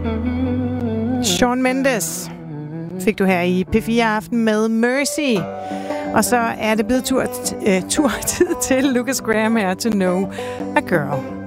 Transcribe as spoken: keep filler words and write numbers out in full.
Shawn Mendes fik du her i P fire Aften med Mercy. Og så er det blevet tur, t- uh, tur tid til Lucas Graham her to Know a Girl.